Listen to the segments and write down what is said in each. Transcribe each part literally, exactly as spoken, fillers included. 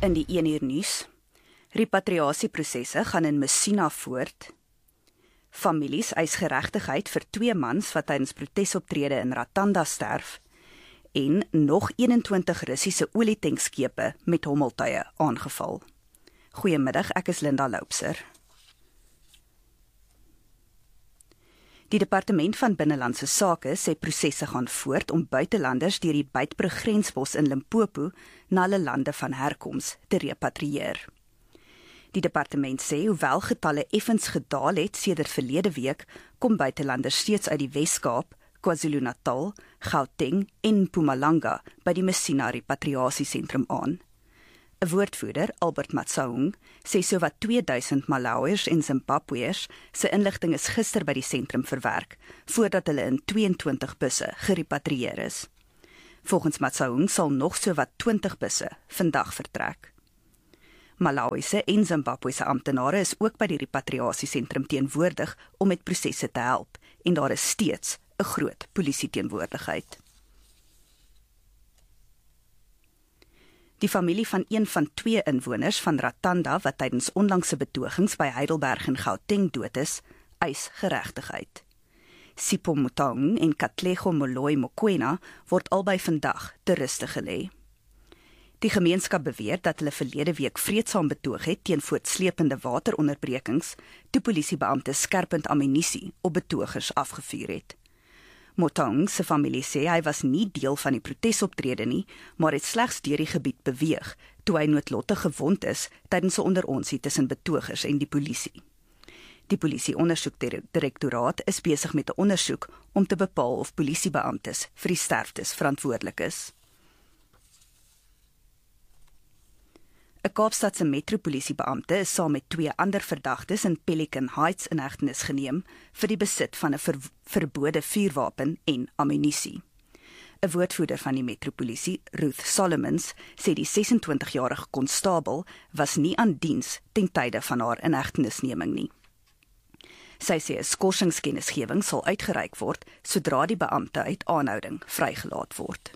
In die een uur nuus, repatriasieprosesse gaan in Messina voort. Families eis geregtigheid vir twee mans wat tydens protesoptrede in Ratanda sterf. En nog eenentwintig Russiese olietankschepe met hommeltuie aangeval. Goeiemiddag, ek is Linda Loupser. Die Departement van Binnelandse Sake sê prosesse gaan voort om buitelanders deur die Beitbrug grensbos in Limpopo na hulle lande van herkoms te repatrieer. Die departement sê hoewel getalle effens gedaal het sedert verlede week, kom buitelanders steeds uit die Wes-Kaap, KwaZulu-Natal, Gauteng en Mpumalanga by die Messina repatriasiesentrum aan. 'n Woordvoerder, Albert Matsaung, sê sowat twee duisend Malawiërs en Zimbabweërs se inligting is gister by die sentrum verwerk, voordat hulle in tweeëntwintig busse gerepatrieer is. Volgens Matsaung sal nog sowat twintig busse vandag vertrek. Malawiese en Zimbabwese amptenare is ook by die repatriasiesentrum teenwoordig om met prosesse te help, en daar is steeds 'n groot polisieteenwoordigheid. Die familie van een van twee inwoners van Ratanda wat tydens onlangse betogings by Heidelberg en Gauteng dood is, eis geregtigheid. Sipho Mutang en Katlego Moloi Mokoena word albei vandag te ruste gelê. Die gemeenskap beweer dat hulle verlede week vreedsaam betoog het teen voortsleepende wateronderbrekings toe polisiebeamptes skerpend ammunisie op betogers afgevuur het. Motang se familie sê hy was nie deel van die protesoptrede nie, maar het slegs deur die gebied beweeg toe hy noodlottig gewond is tydens 'n onderonsie tussen betogers en die polisie. Die polisie-ondersoekdirektoraat is besig met 'n ondersoek om te bepaal of polisiebeamptes vir die sterftes verantwoordelik is. 'n Kaapstadse metropolisiebeampte is saam met twee ander verdagtes in Pelican Heights in hegtenis geneem vir die besit van 'n ver verbode vuurwapen en ammunisie. 'n Woordvoerder van die metropolisie, Ruth Solomons, sê die sesentwintigjarige konstabel was nie aan diens ten tye van haar inhegtenisneming nie. Sy sê 'n skorsingskennisgewing sal uitgereik word sodra die beampte uit aanhouding vrygelaat word.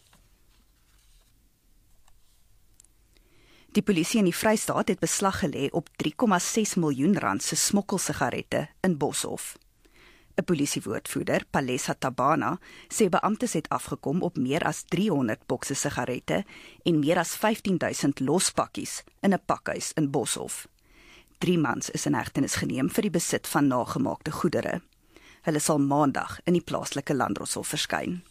Die polisie in die Vrystaat het beslag gelê op drie komma ses miljoen rand se smokkelsigarette in Boshoff. 'n Polisiewoordvoerder, Palesa Tabana, sê beamptes het afgekom op meer as driehonderd bokse sigarette en meer as vyftien duisend lospakkies in 'n pakhuis in Boshoff. Drie mans is in hegtenis geneem vir die besit van nagemaakte goedere. Hulle sal maandag in die plaaslike landdroshof verskyn.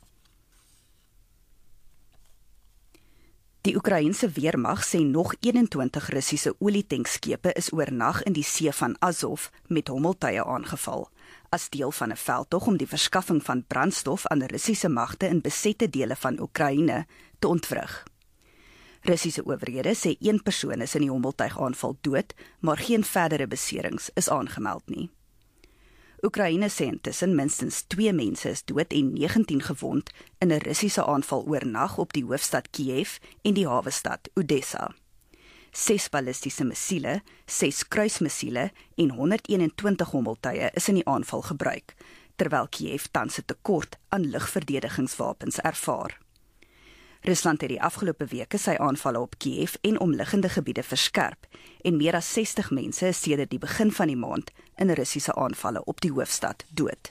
Die Oekraïense weermag sê nog eenentwintig Russiese olietankschepe is oornag in die see van Azov met hommeltuie aangeval, as deel van 'n veldtog om die verskaffing van brandstof aan Russiese magte in besette dele van Oekraïne te ontwrig. Russiese owerhede sê een persoon is in die hommeltuigaanval dood, maar geen verdere beserings is aangemeld nie. Oekraïne sê intussen minstens twee mense is dood en negentien gewond in 'n Russiese aanval oornag op die hoofstad Kiev en die hawestad Odessa. Ses ballistiese missiele, ses kruismissiele en honderdeenentwintig hommeltuie is in die aanval gebruik, terwyl Kiev tans 'n tekort aan lugverdedigingswapens ervaar. Rusland het die afgelope weke sy aanvalle op Kiev en omliggende gebiede verskerp en meer as sestig mense is sedert die begin van die maand in Russiese aanvalle op die hoofstad dood.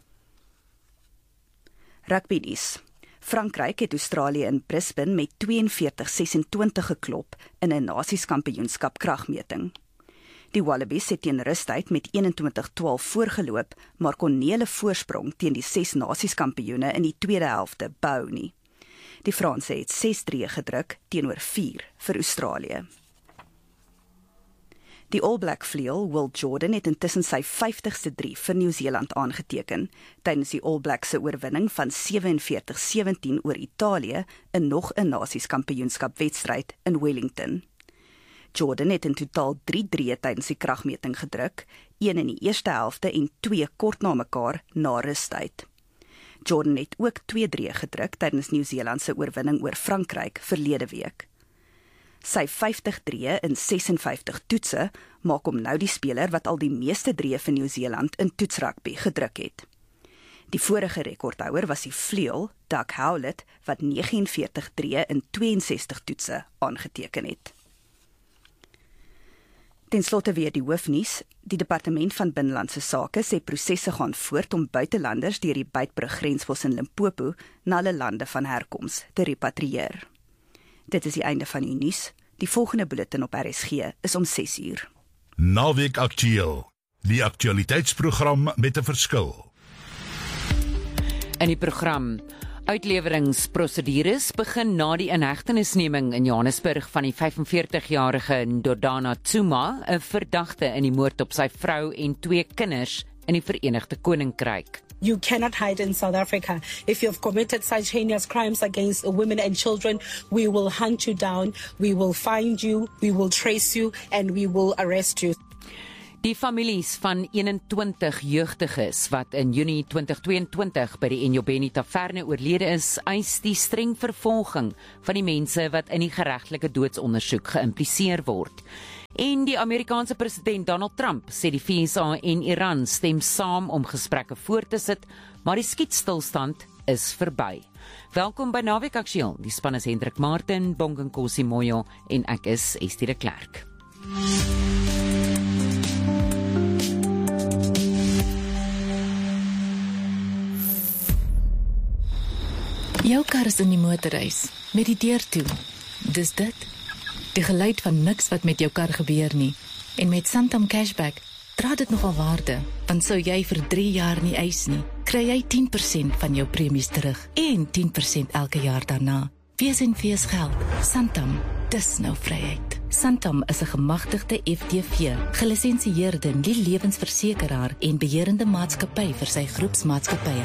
Rugbynuus. Frankryk het Australië in Brisbane met tweeënveertig sesentwintig geklop in 'n nasieskampioenskap kragmeting. Die Wallabies het teen rustyd met eenentwintig twaalf voorgeloop, maar kon nie hulle voorsprong teen die ses nasieskampioene in die tweede helfte behou nie. Die Franse het ses drie gedruk teenoor vier vir Australië. Die All Black vleuel Will Jordan het intussen sy vyftigste drie vir Nieu-Seeland aangeteken, tydens die All Blacks se oorwinning van sewenveertig sewentien oor Italië in nog 'n nasieskampioenskapwedstryd in Wellington. Jordan het in totaal drie drie tydens die kragmeting gedruk, een in die eerste helfte en twee kort na mekaar na rustyd. Jordan het ook twee drie gedruk tydens Nieu-Seeland se oorwinning oor Frankryk verlede week. Sy vyftig drie in sesenvyftig toetse maak hom nou die speler wat al die meeste drie vir Nieu-Seeland in toetsrugby gedruk het. Die vorige rekordhouer was die vleuel, Doug Howlett, wat negenenveertig drie in tweeënsestig toetse aangeteken het. Ten slotte weer die hoofnuus. Die Departement van Binnelandse Sake sê prosesse gaan voort om buitelanders deur die Beitbrug grenspos in Limpopo na hulle lande van herkoms te repatrieer. Dit is die einde van die nuus. Die volgende bulletin op R S G is om ses uur. Naweek Aktueel, die aktualiteitsprogram met 'n verskil. In die program, uitleweringsprosedures begin na die inhegtenisneming in Johannesburg van die vyfenveertigjarige Ndodana Tsuma, 'n verdagte in die moord op sy vrou en twee kinders in die Verenigde Koninkryk. You cannot hide in South Africa. If you have committed such heinous crimes against women and children, we will hunt you down, we will find you, we will trace you, and we will arrest you. Die families van eenentwintig jeugdiges wat in Junie twintig tweeëntwintig by die Enyobeni Taverne oorlede is, eis die streng vervolging van die mense wat in die geregtelike doodsondersoek geïmpliseer word. En die Amerikaanse president Donald Trump sê die V S A en Iran stem saam om gesprekke voort te sit, maar die skietstilstand is verby. Welkom by Naweek Aktueel. Die span is Hendrik Martin, Bonginkosi Moyo en ek is Estie de Klerk. Jou kar is in die motorhuis, met die deur toe. Dis dit. Die geluid van niks wat met jou kar gebeur nie. En met Santam Cashback dra dit nogal waarde, want sou jy vir drie jaar nie eis nie, kry jy tien persent van jou premies terug en tien persent elke jaar daarna. Wees en wees geld. Santam, dis nou vryheid. Santam is 'n gemagtigde F D V, gelisensieerde nie-lewensversekeraar en beheerende maatskappy vir sy groepsmaatskappye.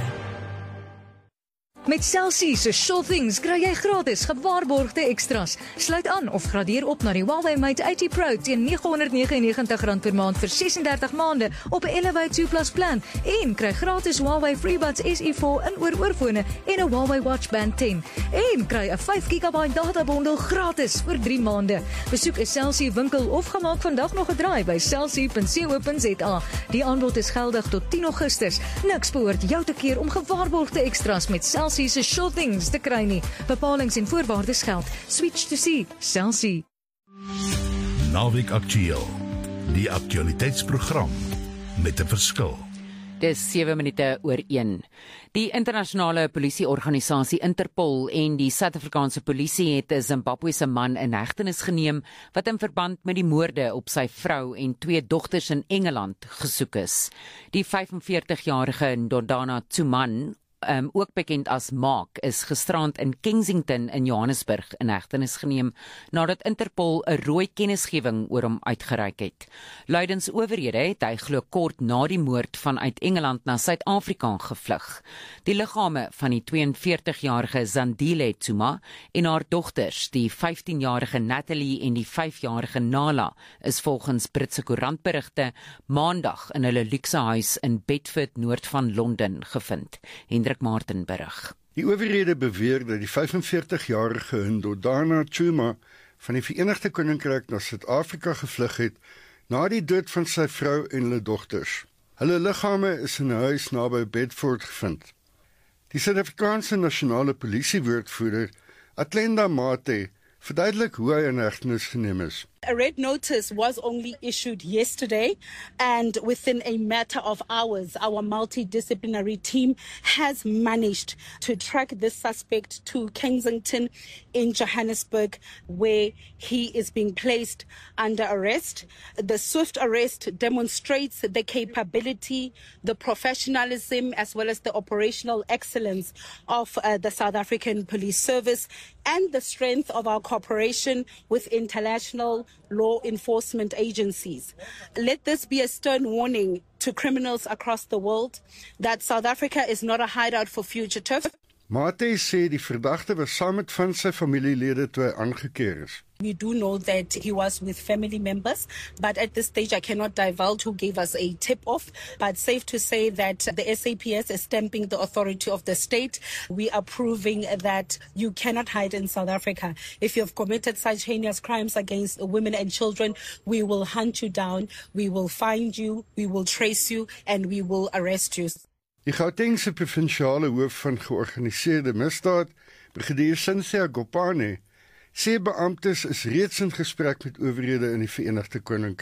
Met Cell-C se Sure Things kry jy gratis gewaarborgde extras. Sluit aan of gradeer op na die Huawei Mate eighty Pro teen nege honderd negenennegentig rand per maand vir sesendertig maande op 'n Elevate two plus plan en kry gratis Huawei FreeBuds S E four in oor-oorfone en 'n Huawei Watch Band ten en kry 'n vyf gigabyte data bundel gratis vir drie maande. Besoek 'n Cell-C winkel of gaan maak vandag nog 'n draai by cell c punt co punt z a. Die aanbod is geldig tot tien Augustus. Niks behoort jou te keer om gewaarborgde extras met Cell-C se Sure Things te kry nie. Bepalings en voorwaardes geld. Switch to C. Cell-C. Naweek Aktueel, die aktualiteitsprogram met 'n verskil. Dis sewe minute oor een. Die internasionale polisieorganisasie Interpol en die Suid-Afrikaanse polisie het 'n Zimbabwese man in hegtenis geneem wat in verband met die moorde op sy vrou en twee dogters in Engeland gesoek is. Die vyfenveertigjarige Ndodana Tsuma, Um, ook bekend as Mark, is gisterand in Kensington in Johannesburg in hegtenis geneem nadat Interpol 'n rooi kennisgewing oor hom uitgereik het. Luidens owerhede het hy glo kort na die moord vanuit Engeland na Suid-Afrika gevlug. Die liggame van die tweeënveertigjarige Zandile Tsuma en haar dogters, die vyftienjarige Natalie en die vyfjarige Nala, is volgens Britse koerantberigte maandag in hulle luukse huis in Bedford, noord van Londen, gevind. Hendrik Martin berig. Die owerhede beweer dat die vyfenveertigjarige Ndodana Tsuma van die Verenigde Koninkryk na Suid-Afrika gevlug het na die dood van sy vrou en hulle dogters. Hulle liggame is in 'n huis naby Bedford gevind. Die Suid-Afrikaanse nasionale polisiewoordvoerder, Atlenda Mate, verduidelik hoe hy in hegtenis geneem is. A red notice was only issued yesterday, and within a matter of hours, our multidisciplinary team has managed to track this suspect to Kensington in Johannesburg, where he is being placed under arrest. The swift arrest demonstrates the capability, the professionalism, as well as the operational excellence of uh, the South African Police Service and the strength of our cooperation with international law enforcement agencies. Let this be a stern warning to criminals across the world that South Africa is not a hideout for fugitive. Mate sê die verdagte was saam met van sy familielede toe hy aangekeer is. We do know that he was with family members, but at this stage I cannot divulge who gave us a tip-off, but safe to say that the S A P S is stamping the authority of the state. We are proving that you cannot hide in South Africa. If you have committed such heinous crimes against women and children, we will hunt you down, we will find you, we will trace you, and we will arrest you. Die Gautengse provinsiale hoof van georganiseerde misdaad, Brigadier Cynthia Gopane, sê beamptes is reeds in gesprek met owerhede in die Verenigde Koninkryk.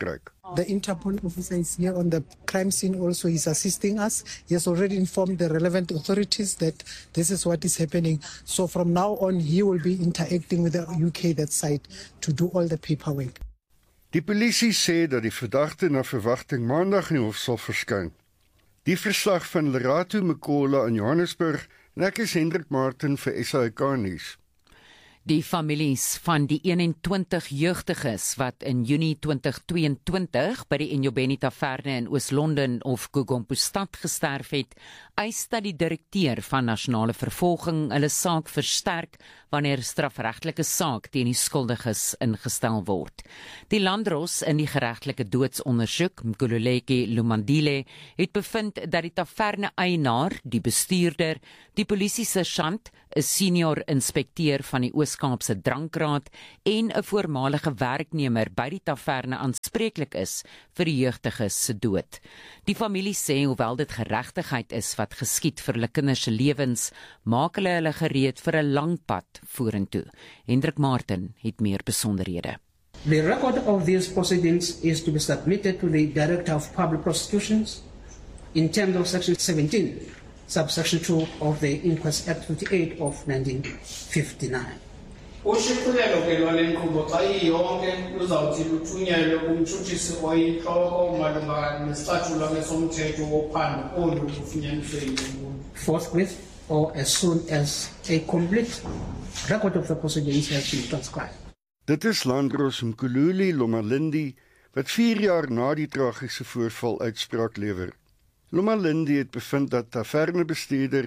The Interpol officer is here on the crime scene also. He's assisting us. He has already informed the relevant authorities that this is what is happening. So from now on, he will be interacting with the U K that side to do all the paperwork. Die polisie sê dat die verdagte na verwagting maandag in die hof sal verskyn. Die verslag van Lerato Mkola in Johannesburg en ek is Hendrik Martin vir S A I K nuus. Die families van die eenentwintig jeugdiges wat in Junie twintig tweeëntwintig by die Enyobeni Taverne in Oos-London of Gugompo-stad gesterf het, eis dat die direkteur van nasionale vervolging hulle saak versterk wanneer strafregtelike saak teen die skuldiges ingestel word. Die landdros in die geregtelike doodsondersoek, Mkhululeki Lumandile, het bevind dat die taverne eienaar, die bestuurder, die polisiesersant, 'n senior inspekteur van die Oos-Kaapse Drankraad en 'n voormalige werknemer by die taverne aanspreeklik is vir die jeugdiges se dood. Die familie sê hoewel dit geregtigheid is wat geskied vir hulle kinders se lewens, maak hulle hulle gereed vir 'n lang pad vorentoe. Hendrik Martin het meer besonderhede. The record of these proceedings is to be submitted to the Director of Public Prosecutions in terms of Section seventeen, subsection two of the Inquest Act fifty-eight of nineteen fifty-nine. Ushicilelo ke lwale nkqubo xa iyonke luzawuthi luthunyelwe kumtshutshisi oyintloko malunga nesixatshulwa ke somthetho wophando olu kufunyaniswe yimfundo. Forthwith or as soon as a complete record of the proceedings has been transcribed. Dit is Landros Mkhululi Lomalindi wat vier jaar na die tragiese voorval uitspraak lewer. Lomalindi het bevind dat tavernebestuurder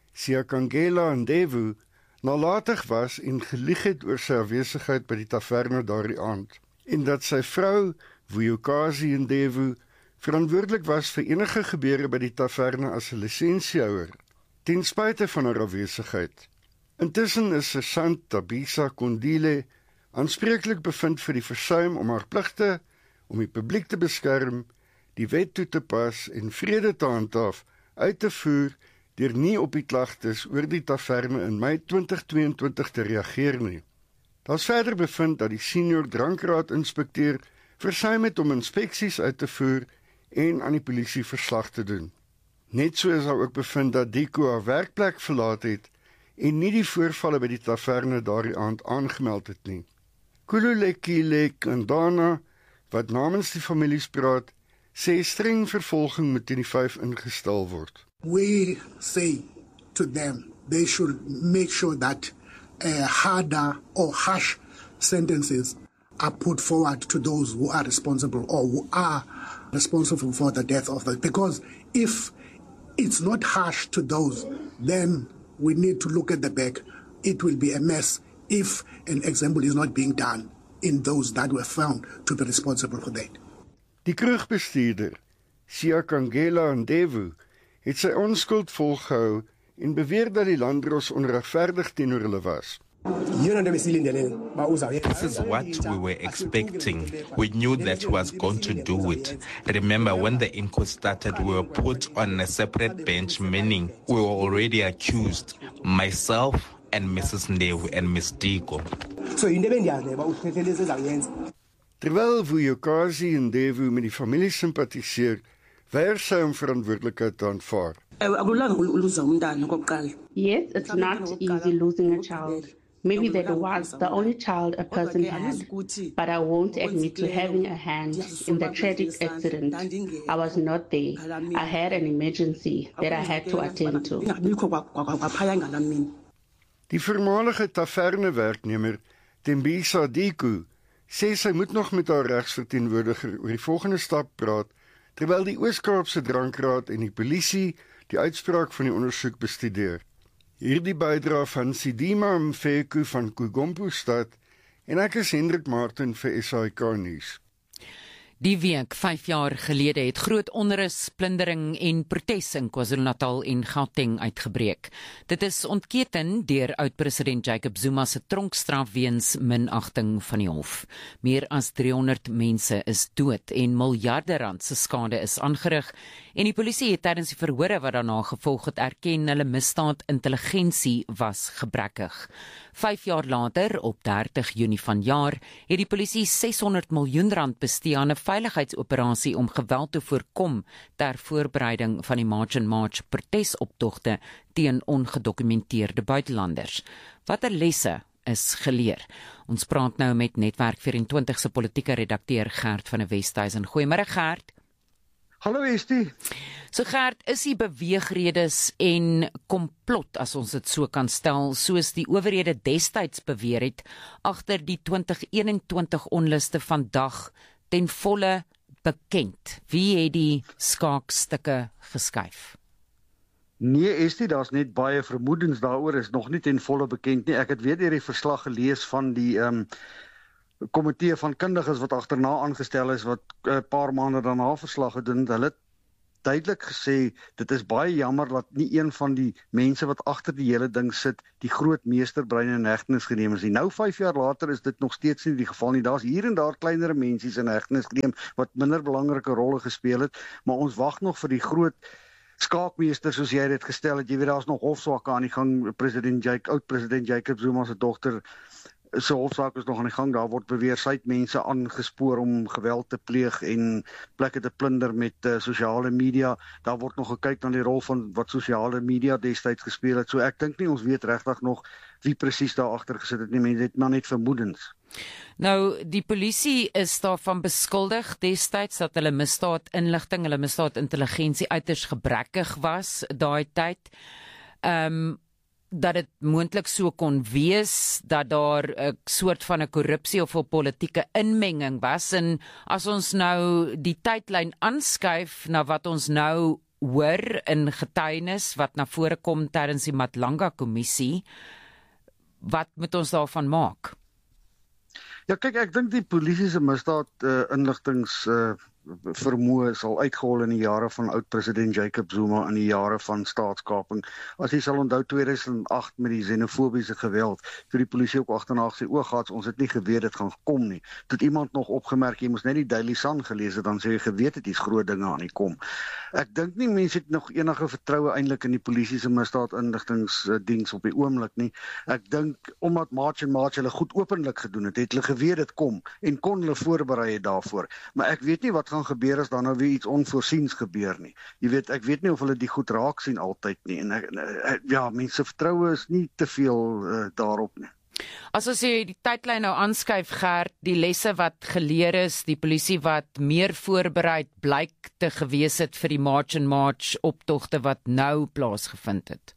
Siakangela Ndevu nalatig was en gelieg het oor sy afwesigheid by die taverne daardie aand, en dat sy vrou, Vuyokazi Ndevu, verantwoordelik was vir enige gebeure by die taverne as 'n lisensiehouer, ten spyte van haar afwesigheid. Intussen is sergeant Tabisa Kondile aanspreeklik bevind vir die versuim om haar pligte om die publiek te beskerm, die wet toe te pas en vrede te handhaaf uit te voer deur nie op die klagtes oor die taverne in Mei twintig tweeëntwintig te reageer nie. Daar's verder bevind dat die senior drankraad-inspekteur versuim het om inspeksies uit te voer en aan die polisie verslag te doen. Net so is daar ook bevind dat Diko haar werkplek verlaat het en nie die voorvalle by die taverne daardie aand aangemeld het nie. Khululeki Kandana, wat namens die families praat, sê streng vervolging moet teen die vyf ingestel word. We say to them they should make sure that uh, harder or harsh sentences are put forward to those who are responsible or who are responsible for the death of the, because if it's not harsh to those, then we need to look at the back. It will be a mess if an example is not being done in those that were found to be responsible for that. Die kroegbestuurder, Siakangela Ndevu, het sy onskuld volgehou en beweer dat die landdros onregverdig teenoor hulle was. This is what we were expecting. We knew that he was going to do it. Remember, when the inquest started, we were put on a separate bench, meaning we were already accused, myself and Missus Ndevu and Miss Diko. Terwyl Vuyokazi Ndevu met die familie simpatiseer, weier sy om verantwoordelikheid te aanvaar. Yes, it's not easy losing a child. Maybe that was the only child a person had, but I won't admit to having a hand in the tragic accident. I was not there. I had an emergency that I had to attend to. Die voormalige tavernewerknemer, Tembisa Diko, sê sy moet nog met haar regsverteenwoordiger oor die volgende stap praat, terwyl die Oos-Kaapse Drankraad en die polisie die uitspraak van die ondersoek bestudeer. Hierdie bydra van Sidima Mfeku van Gugompo-stad en ek is Hendrik Martin vir S A I K nuus. Die week vyf jaar gelede het groot onrus, plundering en protes in KwaZulu-Natal en Gauteng uitgebreek. Dit is ontketen deur oud-president Jacob Zuma se tronkstraf weens minagting van die hof. Meer as driehonderd mense is dood en miljarde rand se skade is aangerig en die polisie het tydens die verhore wat daarna gevolg het erken hulle misdaadintelligensie was gebrekkig. Vyf jaar later, op dertig Junie vanjaar, het die polisie seshonderd miljoen rand bestee aan 'n veiligheidsoperasie om geweld te voorkom ter voorbereiding van die March and March protesoptogte teen ongedokumenteerde buitelanders. Watter lesse is geleer? Ons praat nou met Netwerk vyf en twintig se politieke redakteur Gert van der Westhuizen. Goeiemôre Gert. Hallo Estie. So Gert, is die beweegredes en komplot, as ons dit so kan stel, soos die owerhede destyds beweer het, agter die twintig eenentwintig onluste vandag ten volle bekend? Wie het die skaakstukke geskuif? Nee Estie, daar's net baie vermoedens daaroor, is nog nie ten volle bekend nie. Ek het weer deur die verslag gelees van die um, komitee van kundiges wat agterna aangestel is, wat 'n uh, paar maande daarna verslag gedoen het. Hulle het duidelik gesê, dit is baie jammer dat nie een van die mense wat agter die hele ding sit, die groot meesterbrein in hegtenis geneem is nie. Nou vyf jaar later is dit nog steeds nie die geval nie. Daar's hier en daar kleinere mensies in hegtenis geneem wat minder belangrike rolle gespeel het, maar ons wag nog vir die groot skaakmeester, soos jy dit gestel het. Jy weet, daar's nog hofsaake aan die gang. President Jacob, oud-president Jacob Zuma se dogter se hofsaak is nog aan die gang. Daar word beweer sy het mense aangespoor om geweld te pleeg en plekke te plunder met uh, sosiale media. Daar word nog gekyk na die rol van wat sosiale media destyds gespeel het. So ek dink nie ons weet regtig nog wie presies daar agter gesit het nie. Mense het maar net vermoedens. Nou, die polisie is daarvan beskuldig destyds dat hulle misdaad inligting, hulle misdaad intelligensie uiters gebrekkig was daai tyd. Ehm um, dat dit moontlik so kon wees, dat daar 'n soort van 'n korrupsie of 'n politieke inmenging was. En as ons nou die tydlyn aanskuif na wat ons nou hoor in getuienis wat na vore kom tydens die Matlanga-kommissie, wat moet ons daarvan maak? Ja, kyk, ek dink die polisie se misdaad uh, inligtings uh, vermoë sal uitgehol in die jare van oud-president Jacob Zuma in die jare van staatskaping. As jy sal onthou twee duisend agt met die xenofobiese geweld, toe die polisie ook agterna gesê, o gats, ons het nie geweet dit gaan kom nie. Toe het iemand nog opgemerk, jy moes net die Daily Sun gelees het, dan sê jy geweet het hier's groot dinge aan die kom. Ek dink nie mense het nog enige vertroue eintlik in die polisie se misdaadinligtingsdiens op die oomblik nie. Ek dink omdat March and March hulle goed openlik gedoen het, het hulle geweet dit kom en kon hulle voorberei het daarvoor. Maar ek weet nie wat gaan gebeur as dan nou weer iets onvoorsiens gebeur nie. Jy weet, ek weet nie of hulle die goed raak sien altyd nie. En ek, ek, ja, mense vertroue is nie te veel uh, daarop nie. As ons die tydlyn nou aanskuif, Gert, die lesse wat geleer is, die polisie wat meer voorbereid blyk te gewees het vir die March and March optogte wat nou plaasgevind het.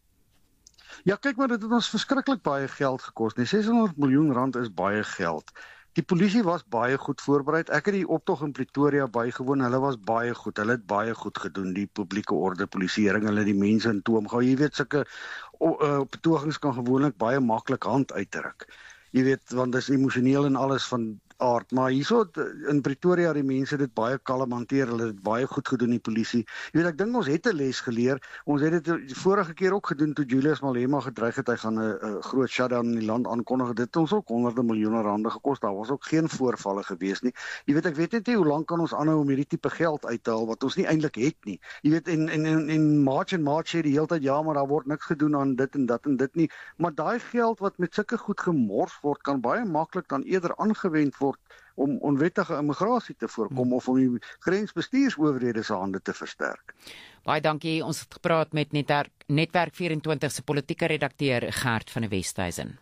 Ja, kyk maar, dit het ons verskriklik baie geld gekos. Nee, ses honderd miljoen rand is baie geld. Die polisie was baie goed voorbereid. Ek het die optog in Pretoria bygewoon. Hulle was baie goed. Hulle het baie goed gedoen, die publieke orde, polisieering, hulle die mense in toom gehou. Jy weet, sulke uh, betogings kan gewoonlik baie maklik hand uitdruk. Jy weet, want dit is emosioneel en alles van aard, maar hierso in Pretoria die mense dit baie kalm hanteer, hulle het baie goed gedoen die polisie. Jy weet, ek dink ons het 'n les geleer. Ons het dit die vorige keer ook gedoen toe Julius Malema gedreig het hy gaan 'n groot shutdown in die land aankondig. Dit het ons ook honderde miljoene rande gekos. Daar was ook geen voorvalle gewees nie. Jy weet, ek weet net nie hoe lank kan ons aanhou om hierdie tipe geld uit te haal wat ons nie eintlik het nie. Jy weet, en en en, en March and March sê die hele tyd ja, maar daar word niks gedoen aan dit en dat en dit nie. Maar daai geld wat met sulke goed gemors word, kan baie maklik dan eerder aangewend word om onwettige immigrasie te voorkom of om die grensbestuursowerhede se hande te versterk. Baie dankie. Ons het gepraat met Netwerk, Netwerk vyf en twintig se politieke redakteur Gert van der Westhuizen.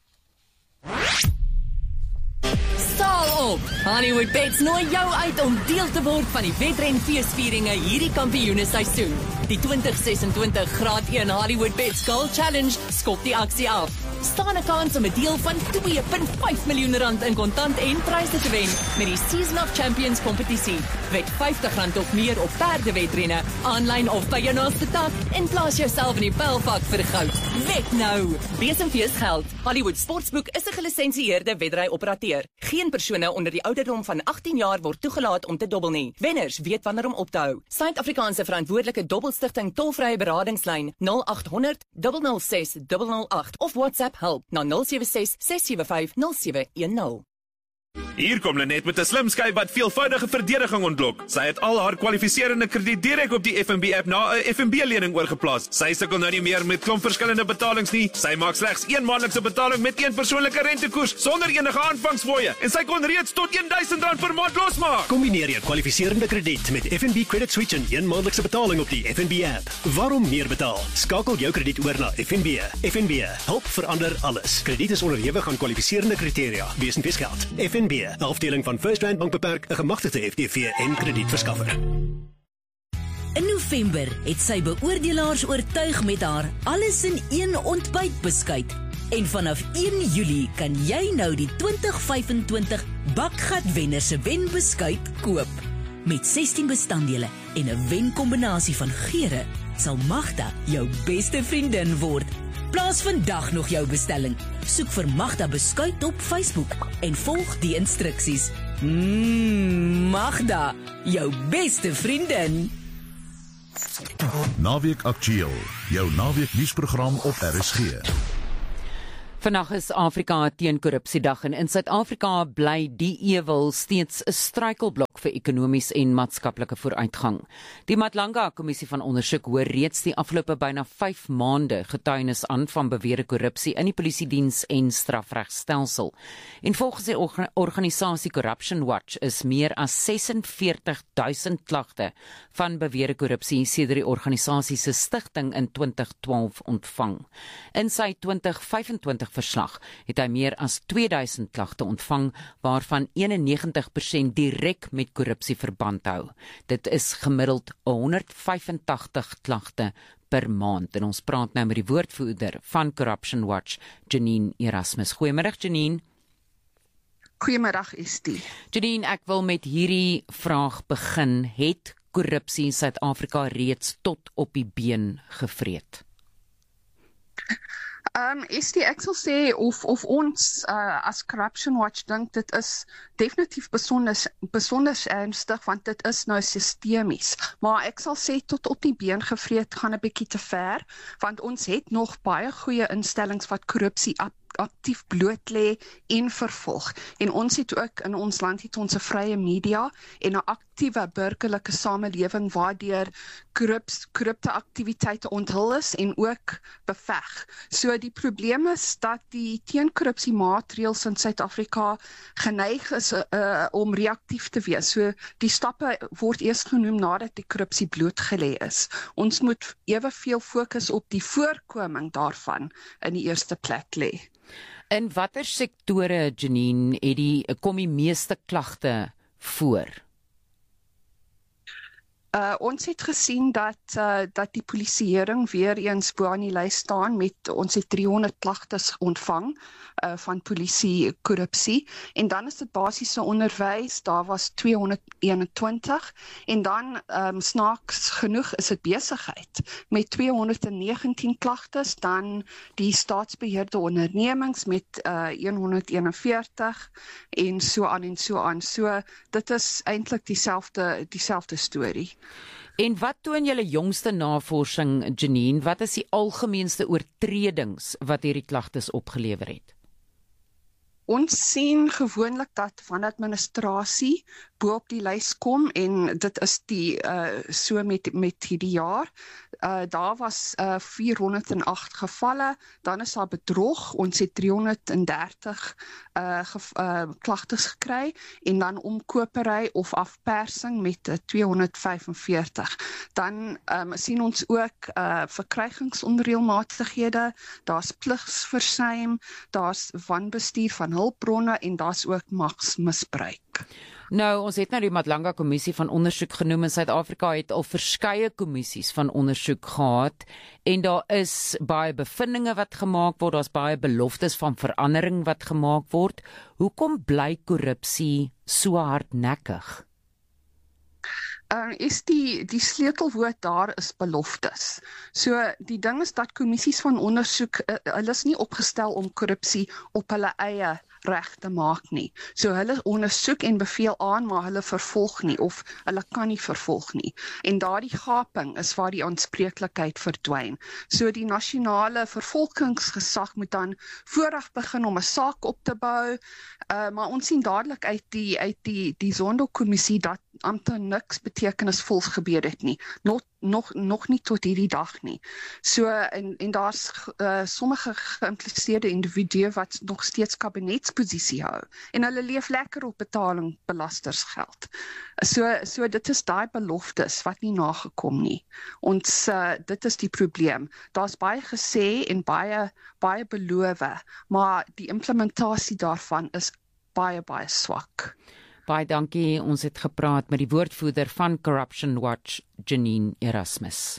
Staal op! Hollywood Bets nooi jou uit om deel te word van die wedren feesvieringe hierdie kampioenesseisoen. Die twintig sesentwintig graad een Hollywood Bets Gold Challenge skop die aksie af. Staan 'n kans om 'n deel van twee komma vyf miljoen rand in kontant en pryse te wen met die Season of Champions kompetisie. Wed vyftig rand of meer op perdewedrenne, aanlyn of by jou naaste tak en plaas jouself in die pylvak vir goud. Wed nou! Besemfees geld. Hollywood Sportsbook is 'n gelisensieerde wedry-operateur. Geen persone onder die ouderdom van agttien jaar word toegelaat om te dobbel nie. Wenners weet wanneer om op te hou. Suid-Afrikaanse verantwoordelike dobbelstigting tolvrye beradingslyn nul agt honderd nul nul ses nul nul agt of WhatsApp help na nul sewe ses ses sewe vyf nul sewe een nul. Hier kom Lenet met 'n slim skyf wat veelvoudige verdediging ontlok. Sy het al haar kwalifiserende krediet direk op die F N B app na 'n F N B-lening oorgeplaas. Sy sukkel nou nie meer met klomp verskillende betalings nie. Sy maak slegs een maandelikse betaling met een persoonlike rentekoers sonder enige aanvangsfooie en sy kon reeds tot duisend rand per maand losmaak. Kombineer jou kwalifiserende krediet met F N B Credit Switch en een maandelikse betaling op die F N B app. Waarom meer betaal? Skakel jou krediet oor na F N B. F N B, help verander alles. Krediet is onderhewig aan kwalifiserende kriteria. Wees en visgeld. F N B, 'n afdeling van First Rand Bank Beperk, 'n gemagtigde F T V en kredietverskaffer. In November het sy beoordelaars oortuig met haar alles in een ontbytbeskuit. En vanaf een Julie kan jy nou die twintig vyf en twintig Bakgat Wenner se wenbeskuit koop. Met sestien bestanddele en 'n wenkombinasie van geure sal Magda jou beste vriendin word. Plaas vandag nog jou bestelling. Soek vir Magda beskuit op Facebook en volg die instruksies. Mmm, Magda, jou beste vriendin. Naweek Aktueel, jou naweek nuusprogram op R S G. Vandag is Afrika teen korrupsiedag en in Suid-Afrika bly die ewel steeds 'n struikelblok vir ekonomies en maatskaplike vooruitgang. Die Matlanga-kommissie van ondersoek hoor reeds die afgelope byna vyf maande getuienis aan van beweerde korrupsie in die polisiediens en strafregstelsel. En volgens die orga- organisasie Corruption Watch is meer as vyf ses vyf duisend klagte van beweerde korrupsie sedert die organisasie se stigting in twintig twaalf ontvang. In sy twintig vyf en twintig verslag het hy meer as twee duisend klagte ontvang, waarvan eenennegentig persent direk met korrupsie verband hou. Dit is gemiddeld honderd vyf en tagtig klagte per maand. En ons praat nou met die woordvoerder van Corruption Watch, Janine Erasmus. Goeiemiddag, Janine. Goeiemiddag, Estie. Janine, ek wil met hierdie vraag begin. Het korrupsie in Suid-Afrika reeds tot op die been gevreet? Um, Estie, ek sal sê of, of ons uh, as Corruption Watch dink dit is definitief besonders, besonders ernstig, want dit is nou systemies. Maar ek sal sê tot op die been gevreet gaan 'n bietjie te ver, want ons het nog baie goeie instellings wat korrupsie ap aktief bloot lê en vervolg. En ons het ook in ons land het ons 'n vrye media en 'n aktiewe burgerlike samelewing waardeur korrupte aktiwiteite onthul is en ook beveg. So die probleem is dat die teenkorrupsie maatreëls in Suid-Afrika geneig is uh, om reaktief te wees. So die stappe word eers genoem nadat die korrupsie blootgelê is. Ons moet eweveel fokus op die voorkoming daarvan in die eerste plek lê. In watter sektore, Janine, het die kom die meeste klagte voor? Uh, ons het gesien dat uh, dat die polisieering weer eens bo aan die lys staan met ons het driehonderd klagtes ontvang uh, van polisie korrupsie en dan is dit basiese onderwys, daar was tweehonderd eenentwintig en dan um, snaaks genoeg is dit besigheid met tweehonderd negentien klagtes, dan die staatsbeheerde ondernemings met uh, honderd eenenveertig en so aan en so aan. So dit is eintlik dieselfde dieselfde storie. En wat toon julle jongste navorsing, Janine? Wat is die algemeenste oortredings wat hierdie klagtes opgelewer het? Ons sien gewoonlik dat van administrasie bo op die lys kom en dit is die uh, so met met hierdie jaar. Uh, daar was uh, vierhonderd agt gevalle, dan is daar bedrog, ons het driehonderddertig uh, uh, klagtes gekry en dan omkopery of afpersing met uh, tweehonderdvyfenveertig. Dan um, sien ons ook uh, verkrygingsonreëlmatighede, daar's pligsversuim, daar's wanbestuur van hulpbronne en daar's ook magsmisbruik. Nou, ons het nou die Matlanga-kommissie van ondersoek genoem in Suid-Afrika het al verskeie kommissies van ondersoek gehad en daar is baie bevindinge wat gemaak word, daar's baie beloftes van verandering wat gemaak word. Hoekom bly korrupsie so hardnekkig? Uh, is die, die sleutelwoord daar is beloftes. So die ding is dat kommissies van ondersoek, uh, hulle is nie opgestel om korrupsie op hulle eie reg te maak nie. So hulle ondersoek en beveel aan, maar hulle vervolg nie of hulle kan nie vervolg nie. En daardie gaping is waar die aanspreeklikheid verdwyn. So die nasionale vervolgingsgesag moet dan vooraf begin om 'n saak op te bou, uh, maar ons sien dadelik uit die uit die die Zondo-kommissie dat amper niks betekenisvol gebeur het nie. Nog nog nog nie tot hierdie dag nie. So en en daar's uh, sommige geïmpliseerde individue wat nog steeds kabinetsposisie hou en hulle leef lekker op betaling belastersgeld. So so dit is daai beloftes wat nie nagekom nie. Ons uh, dit is die probleem. Daar's baie gesê en baie baie beloof, maar die implementasie daarvan is baie baie swak. Baie dankie. Ons het gepraat met die woordvoerder van Corruption Watch, Janine Erasmus.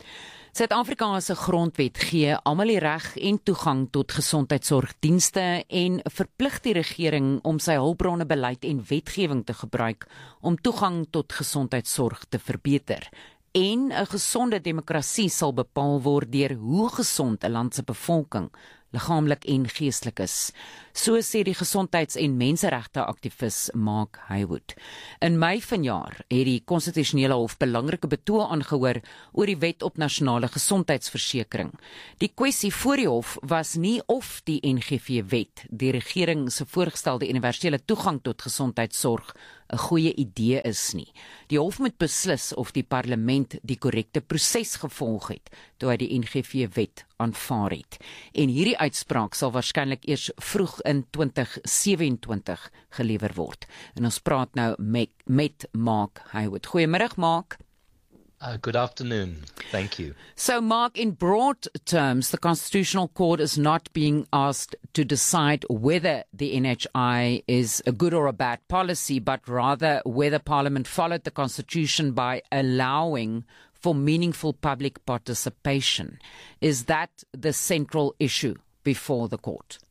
Suid-Afrika se grondwet gee almal die reg en toegang tot gesondheidsorgdienste en verplig die regering om sy hulpbronne beleid en wetgewing te gebruik om toegang tot gesondheidsorg te verbeter. En 'n gesonde demokrasie sal bepaal word deur hoe gesond 'n land se bevolking liggaamlik en geestelik is. So sê die gesondheids- en menseregte aktivis Mark Haywood. In Mei vanjaar het die konstitusionele hof belangrike betoë aangehoor oor die wet op nasionale gesondheidsversekering. Die kwessie voor die hof was nie of die N G V-wet, die regering se voorgestelde universele toegang tot gesondheidsorg, 'n goeie idee is nie. Die hof moet beslis of die parlement die korrekte proses gevolg het toe hy die N G V-wet aanvaar het. En hierdie uitspraak sal waarskynlik eers vroeg in twintig sewe-en-twintig gelewer word. En ons praat nou met, met Mark Haywood. Goeiemiddag, Mark. Uh, good afternoon. Thank you. So, Mark, in broad terms, the Constitutional Court is not being asked to decide whether the N H I is a good or a bad policy, but rather whether Parliament followed the Constitution by allowing for meaningful public participation. Is that the central issue before the court?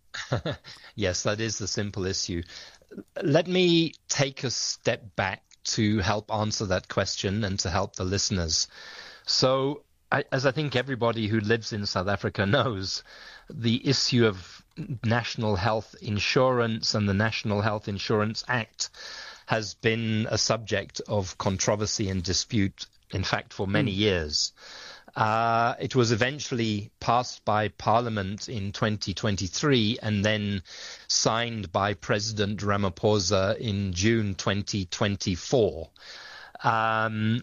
Yes, that is the simple issue. Let me take a step back to help answer that question and to help the listeners. So, I, as I think everybody who lives in South Africa knows, the issue of national health insurance and the National Health Insurance Act has been a subject of controversy and dispute, in fact, for many mm. years. Uh, it was eventually passed by Parliament in twenty twenty-three and then signed by President Ramaphosa in June twenty twenty-four. Um,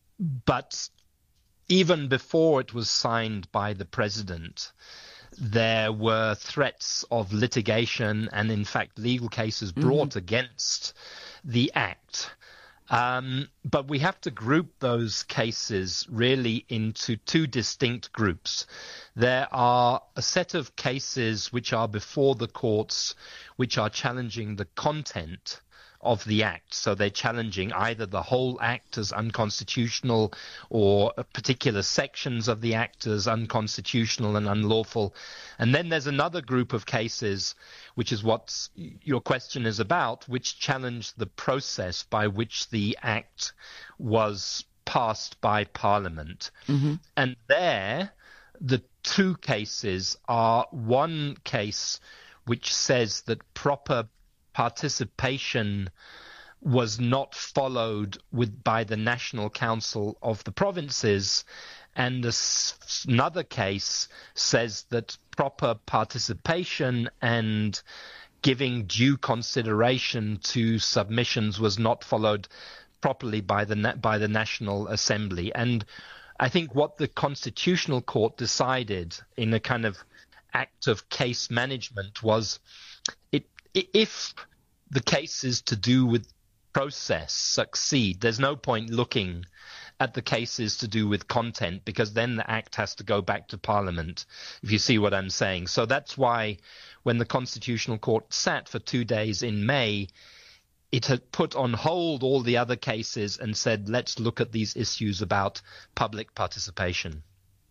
but even before it was signed by the President, there were threats of litigation and, in fact, legal cases brought mm-hmm. against the Act. Um, but we have to group those cases really into two distinct groups. There are a set of cases which are before the courts, which are challenging the content of the Act. So they're challenging either the whole Act as unconstitutional or particular sections of the Act as unconstitutional and unlawful. And then there's another group of cases, which is what your question is about, which challenge the process by which the Act was passed by Parliament. Mm-hmm. And there, the two cases are one case which says that proper participation was not followed with by the National Council of the Provinces, and this, another case says that proper participation and giving due consideration to submissions was not followed properly by the by the National Assembly. And I think what the Constitutional Court decided in a kind of act of case management was it if the cases to do with process succeed, there's no point looking at the cases to do with content, because then the Act has to go back to Parliament, if you see what I'm saying. So that's why when the Constitutional Court sat for two days in May, it had put on hold all the other cases and said, let's look at these issues about public participation.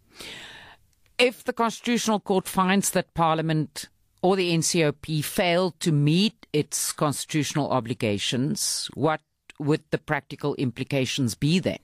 If the Constitutional Court finds that Parliament or the N C O P failed to meet its constitutional obligations, what would the practical implications be then?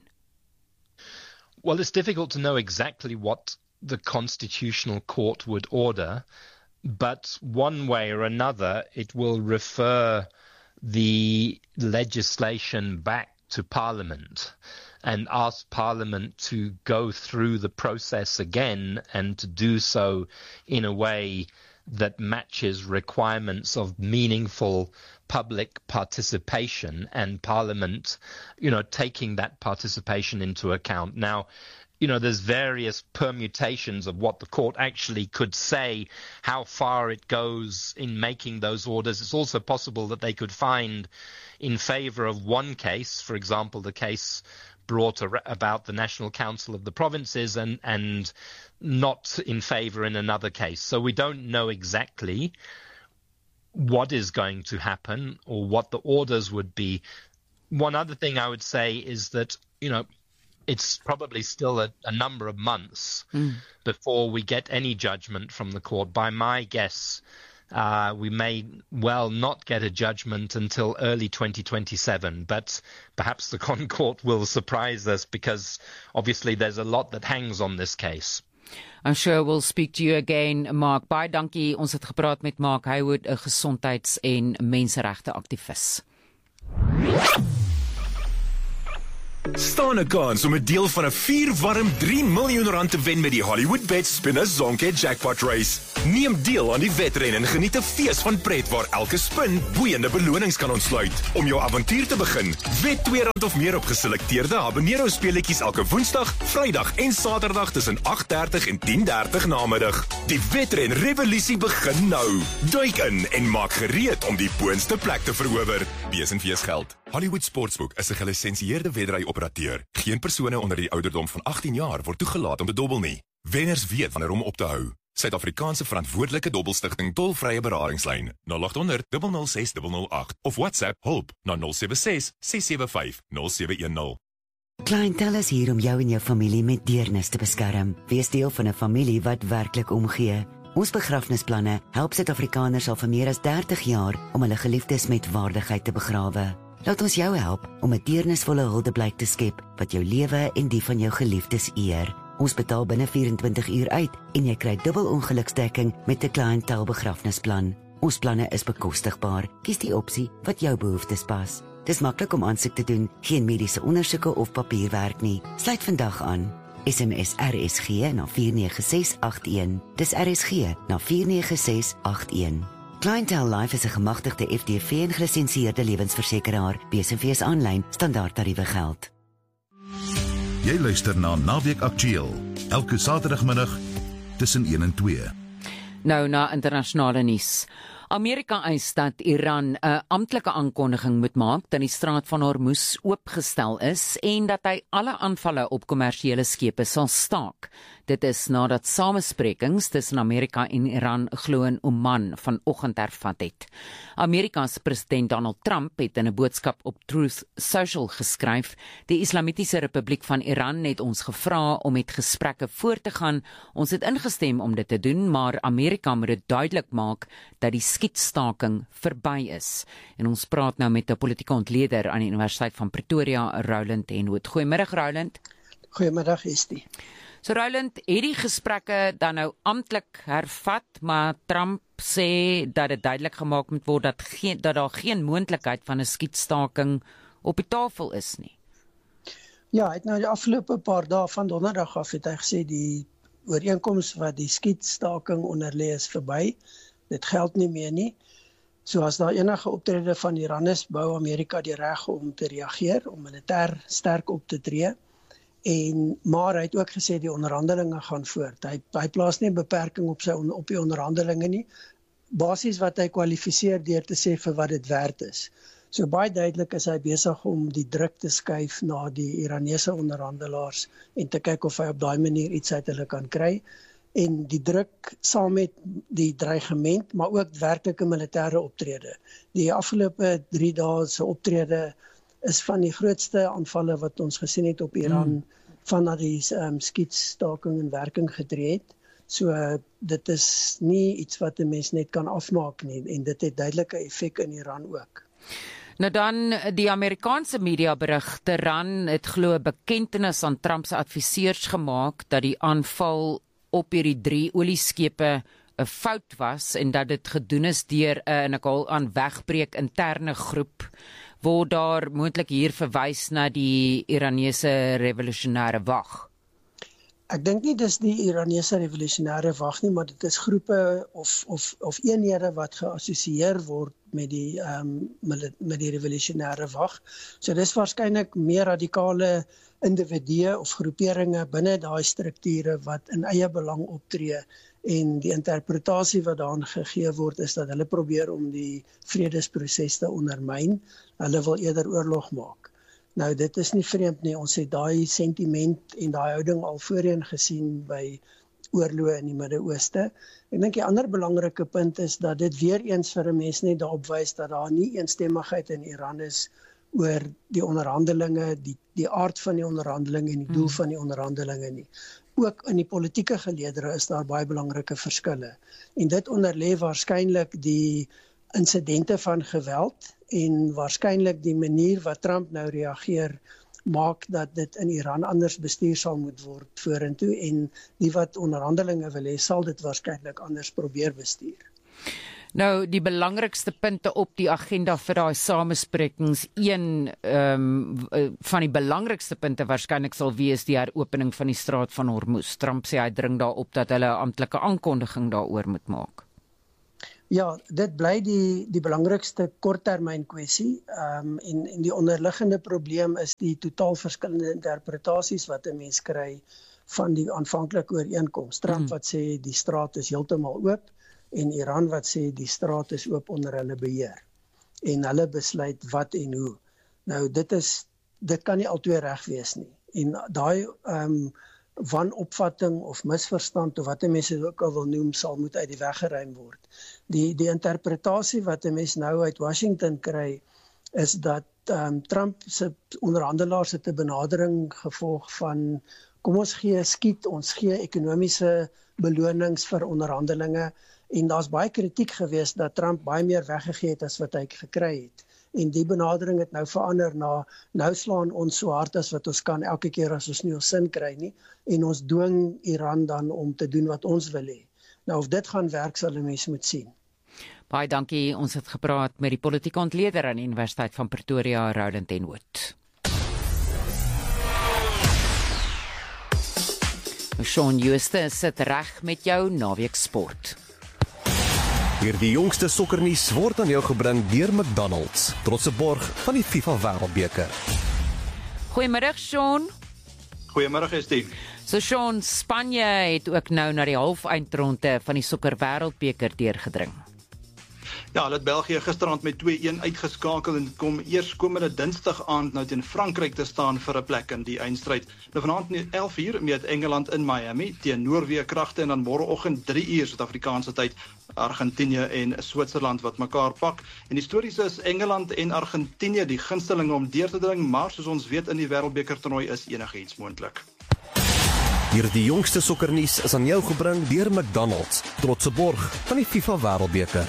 Well, it's difficult to know exactly what the Constitutional Court would order. but one way or another, it will refer the legislation back to Parliament and ask Parliament to go through the process again and to do so in a way that matches requirements of meaningful public participation and Parliament, you know, taking that participation into account. Now, you know, there's various permutations of what the court actually could say, how far it goes in making those orders. It's also possible that they could find in favor of one case, for example, the case brought about the National Council of the Provinces, and, and not in favor in another case. So we don't know exactly what is going to happen or what the orders would be. One other thing I would say is that, you know, it's probably still a, a number of months mm. before we get any judgment from the court. By my guess, uh, we may well not get a judgment until early twenty twenty-seven, but perhaps the ConCourt will surprise us because obviously there's a lot that hangs on this case. I'm sure we'll speak to you again, Mark. Baie dankie. Ons het gepraat met Mark Haywood, 'n gesondheids- en menseregte aktivis. Staan 'n kans om 'n deel van 'n vier warm drie miljoen rand te wen met die Hollywood Bets Spinner Zonke Jackpot Race. Neem deel aan die wedren en geniet 'n fees van pret waar elke spin boeiende belonings kan ontsluit. Om jou avontuur te begin, wed twee rand of meer op geselekteerde habanero speletjies elke Woensdag, Vrydag en Saterdag tussen agt dertig en tien dertig namiddag. Die wedren revolusie begin nou. Duik in en maak gereed om die boonste plek te verower. Wees en wees geld. Hollywood Sportsbook is 'n gelisensieerde wedry-operateur. Geen persone onder die ouderdom van agttien jaar word toegelaat om te dobbel nie. Wenners weet wanneer om op te hou. Suid-Afrikaanse verantwoordelike dobbelstigting tolvrye beradingslyn nul agt honderd nul nul ses nul nul agt of WhatsApp hulp na nul sewe ses ses sewe vyf nul sewe een nul. Clientele is hier om jou en jou familie met deernis te beskerm. Wees deel van 'n familie wat werklik omgee. Ons begrafnisplanne help Suid-Afrikaners al vir meer as dertig jaar om hulle geliefdes met waardigheid te begrawe. Laat ons jou help om 'n deernisvolle huldeblyk te skep wat jou lewe en die van jou geliefdes eer. Ons betaal binne vyf en twintig uur uit en jy kry dubbel ongeluksdekking met 'n Clientele begrafnisplan. Ons planne is bekostigbaar. Kies die opsie wat jou behoeftes pas. Dis maklik om aansoek te doen, geen mediese ondersoeke of papierwerk nie. Sluit vandag aan. S M S R S G na vier nege ses agt een. Dis R S G na vier nege ses agt een. Clientele Life is 'n gemagtigde F D V en gelisensieerde lewensversekeraar. B S V's aanlyn standaard tariewe geld. Jy luister na Naweek Aktueel elke Saterdagmiddag tussen een en twee. Nou na internasionale nuus. Amerika eis dat Iran 'n amptelike aankondiging moet maak dat die straat van Hormuz oopgestel is en dat hy alle aanvalle op kommersiële skepe sal staak. Dit is nadat samesprekings tussen Amerika en Iran glo in Oman vanoggend hervat het. Amerika's president Donald Trump het in 'n boodskap op Truth Social geskryf: "Die Islamitiese Republiek van Iran het ons gevra om met gesprekke voort te gaan. Ons het ingestem om dit te doen, maar Amerika moet dit duidelik maak dat die skietstaking verby is." En ons praat nou met 'n politieke ontleder aan die Universiteit van Pretoria, Roland Henwood. Goeiemiddag, Roland. Goeiemiddag, Estie. So Roland, het die gesprekke dan nou amptelik hervat, maar Trump sê dat dit duidelik gemaak moet word dat, geen, dat daar geen moontlikheid van 'n skietstaking op die tafel is nie. Ja, hy het nou die afgelope paar dae van donderdag af het hy gesê die ooreenkoms wat die skietstaking onderlê is verby. Dit geld nie meer nie. So as daar enige optrede van Iran is, bou Amerika die reg om te reageer, om militêr sterk op te tree. En maar hy het ook gesê die onderhandelinge gaan voort. Hy hy plaas nie 'n beperking op sy op die onderhandelinge nie. Basies wat hy kwalifiseer deur te sê vir wat dit werd is. So baie duidelik is hy besig om die druk te skuif na die Iranese onderhandelaars en te kyk of hy op daai manier iets uit hulle kan kry. En die druk saam met die dreigement, maar ook werklike militêre optrede. Die afgelope drie dae se optrede is van die grootste aanvalle wat ons gesien het op Iran mm. vanaf die um, skietstaking in werking getree het. So uh, dit is nie iets wat 'n mens net kan afmaak nie en dit het duidelike effek in Iran ook. Nou dan, die Amerikaanse media berig, Iran het glo 'n bekentenis aan Trump se adviseurs gemaak dat die aanval op hierdie drie olieskepe 'n fout was en dat dit gedoen is deur 'n en ek al aan wegbreek interne groep, word daar moontlik hier verwys na die Iranese revolusionêre wag. Ek dink nie dis die Iranese revolusionêre wag nie, maar dit is groepe of of of eenhede wat geassosieer word met die um, met die revolusionêre wag. So dis waarskynlik meer radikale individue of groeperinge binne daai strukture wat in eie belang optree, en die interpretasie wat daarin gegee word is dat hulle probeer om die vredesproses te ondermyn. Hulle wil eerder oorlog maak. Nou dit is nie vreemd nie, ons het daai sentiment en daai houding al voorheen gesien by oorloë in die Midde-Ooste. Ek dink die ander belangrike punt is dat dit weer eens vir 'n mens net daarop wys dat daar nie eensstemmigheid in Iran is oor die onderhandelinge, die die aard van die onderhandelinge en die doel van die onderhandelinge nie. Ook in die politieke geleedere is daar baie belangrike verskille. En dit onderlê waarskynlik die insidente van geweld en waarskynlik die manier wat Trump nou reageer maak dat dit in Iran anders bestuur sal moet word vorentoe, en die wat onderhandelinge wil hê sal dit waarskynlik anders probeer bestuur. Nou, die belangrikste punte op die agenda vir daai samesprekings, een um, van die belangrikste punte waarskynlik sal wees die heropening van die straat van Hormuz. Trump sê hy dring daarop dat hulle 'n amptelike aankondiging daaroor moet maak. Ja, dit bly die die belangrikste korttermyn kwessie, um, en en die onderliggende probleem is die totaal verskillende interpretasies wat 'n mens kry van die aanvanklike ooreenkoms. Trump mm. wat sê die straat is heeltemal oop, en Iran wat sê die straat is oop onder hulle beheer. En hulle besluit wat en hoe. Nou dit is dit kan nie altyd reg wees nie. En daai um, wanopvatting of misverstand of wat 'n mens dit ook al wil noem, sal moet uit die weg geruim word. Die die interpretasie wat 'n mens nou uit Washington kry is dat um, Trump se onderhandelaars het 'n benadering gevolg van kom ons gee skiet, ons gee ekonomiese belonings vir onderhandelinge. En daar's baie kritiek gewees dat Trump baie meer weggegee het as wat hy gekry het. En die benadering het nou verander na, nou slaan ons so hard as wat ons kan elke keer as ons nie ons sin kry nie, en ons dwing Iran dan om te doen wat ons wil hê. Nou of dit gaan werk sal 'n mens moet sien. Baie dankie, ons het gepraat met die politieke ontleder aan die Universiteit van Pretoria, Roland ten Wood. Shaun Schuster sit reg met jou naweek sport. Hier die jongste sokkernuus word aan jou gebring deur McDonald's, trotse borg van die FIFA Wêreldbeker. Goeiemiddag Shaun. Goeiemiddag Estie. So Shaun, Spanje het ook nou na die halfeindronde van die sokker Wêreldbeker deurgedring. Ja, hulle het België gisterand met twee-een uitgeskakel en kom eers komende Dinsdag aand nou teen Frankryk te staan vir 'n plek in die eindstryd. Nou vanaand om elf uur meet Engeland in Miami teen Noorwe kragte en dan môreoggend drie uur Suid-Afrikaanse tyd Argentinië en Switserland wat mekaar pak. En die stories is Engeland en Argentinië die gunstelinge om deur te dring, maar soos ons weet in die Wêreldbeker toernooi is enigiets moontlik. Hier die jongste sokkernuus is aan jou gebring deur McDonald's, trotse borg van die FIFA Wêreldbeker.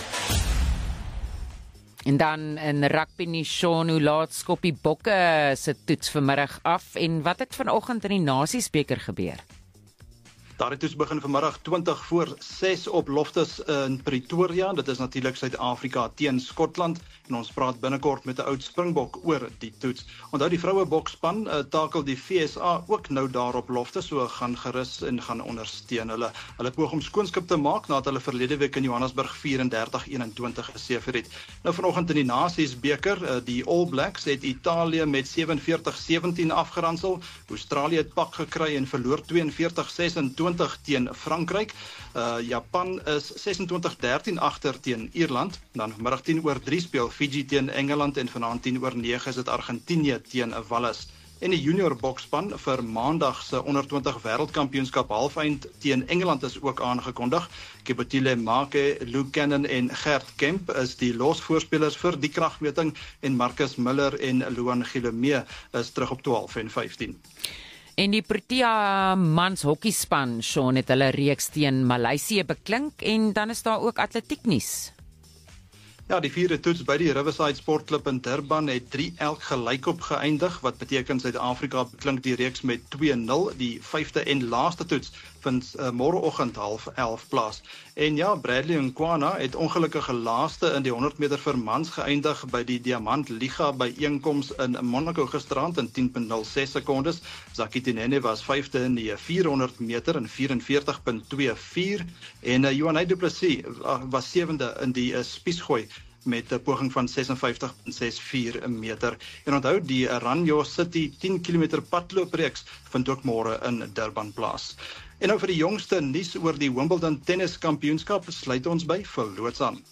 En dan in rugby nie Shaun, hoe laat skop die Bokke se toets vanmiddag af en wat het vanoggend in die Nasiesbeker gebeur? Daar het toets begin vanmiddag twintig voor ses op Loftus in Pretoria. Dit is natuurlik Suid-Afrika teen Skotland en ons praat binnekort met 'n oud Springbok oor die toets. Onthou die vroue bokspan uh, takel die V S A ook nou daar op Loftus, so gaan gerus en gaan ondersteun hulle. Hulle poog om skoonskip te maak nadat hulle verlede week in Johannesburg vyf-en-dertig eenentwintig geseëvier het. Nou vanoggend in die Nasiesbeker, uh, die All Blacks het Italië met sewenveertig sewentien afgeransel. Australië het pak gekry en verloor tweeënveertig sesentwintig teen Frankryk. Uh, Japan is sesentwintig dertien agter teen Ierland. Dan vanmiddag tien oor drie speel Fiji teen Engeland en vanaand tien oor nege is dit Argentinië teen Wallis. En die junior bokspan vir maandag se onder twintig wêreldkampioenskap halfeind teen Engeland is ook aangekondig. Kebotile Make, Luke Cannon en Gert Kemp is die losvoorspelers vir die kragmeting en Marcus Miller en Luan Gilomee is terug op twaalf en vyftien. En die Protea mans hokkiespan, Shaun, het hulle reeks teen Maleisië beklink en dan is daar ook atletieknuus. Ja, die vierde toets by die Riverside Sportklub in Durban het drie elk gelykop geëindig, wat beteken Suid-Afrika beklink die reeks met twee nul. Die vyfde en laaste toets vind uh, môreoggend half elf plaas. En ja, Bradley Nkwana het ongelukkige laaste in die honderd meter vir mans geëindig by die Diamant Liga byeenkoms in Monaco gisterand in tien punt nul ses sekondes. Zaki Tinene was vyfde in die vierhonderd meter in vyf en veertig punt twee vier en uh, Johannes Du Plessis was sewende in die uh, spiesgooi met 'n poging van ses en vyftig punt ses vier meter. En onthou, die Ranyo City tien kilometer padloopreeks vind ook môre in Durban plaas. En nou vir die jongste nuus oor die Wimbledon tenniskampioenskap sluit ons by verloots aan.